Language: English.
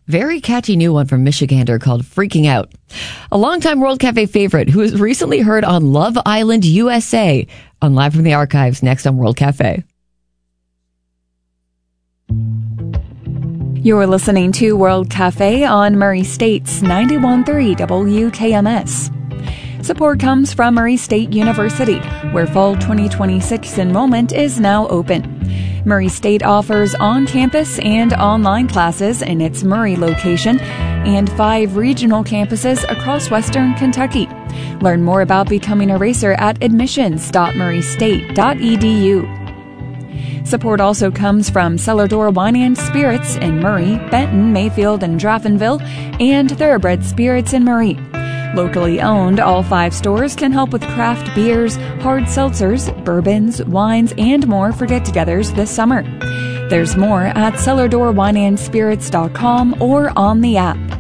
Very catchy new one from Michigander called Freaking Out. A longtime World Cafe favorite who was recently heard on Love Island USA on Live from the Archives next on World Cafe. You're listening to World Cafe on Murray State's 91.3 WKMS. Support comes from Murray State University, where fall 2026 enrollment is now open. Murray State offers on-campus and online classes in its Murray location and 5 regional campuses across western Kentucky. Learn more about becoming a racer at admissions.murraystate.edu. Support also comes from Cellar Door Wine and Spirits in Murray, Benton, Mayfield, and Draffinville, and Thoroughbred Spirits in Murray. Locally owned, all 5 stores can help with craft beers, hard seltzers, bourbons, wines, and more for get-togethers this summer. There's more at cellardoorwineandspirits.com or on the app.